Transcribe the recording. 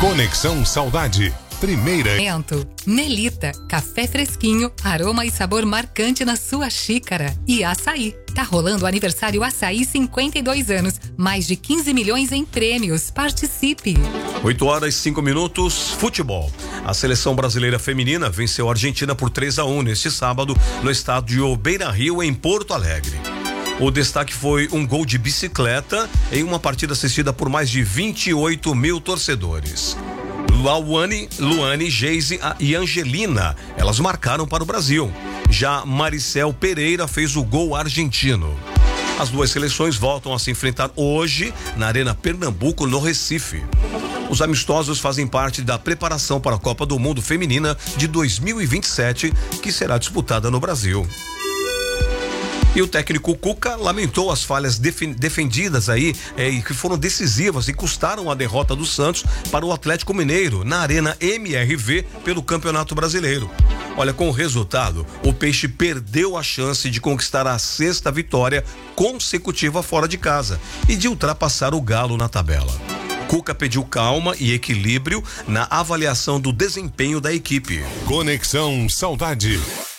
Conexão Saudade. Primeira. Melita, café fresquinho, aroma e sabor marcante na sua xícara. E açaí. Tá rolando o aniversário Açaí 52 anos. Mais de 15 milhões em prêmios. Participe. 8h05. Futebol. A seleção brasileira feminina venceu a Argentina por 3-1 neste sábado no estádio Beira-Rio, em Porto Alegre. O destaque foi um gol de bicicleta em uma partida assistida por mais de 28 mil torcedores. Luane, Geise e Angelina, elas marcaram para o Brasil. Já Maricel Pereira fez o gol argentino. As duas seleções voltam a se enfrentar hoje na Arena Pernambuco, no Recife. Os amistosos fazem parte da preparação para a Copa do Mundo Feminina de 2027, que será disputada no Brasil. E o técnico Cuca lamentou as falhas defendidas aí e que foram decisivas e custaram a derrota do Santos para o Atlético Mineiro na Arena MRV pelo Campeonato Brasileiro. Olha, com o resultado, o Peixe perdeu a chance de conquistar a 6ª vitória consecutiva fora de casa e de ultrapassar o Galo na tabela. Cuca pediu calma e equilíbrio na avaliação do desempenho da equipe. Conexão Saudade.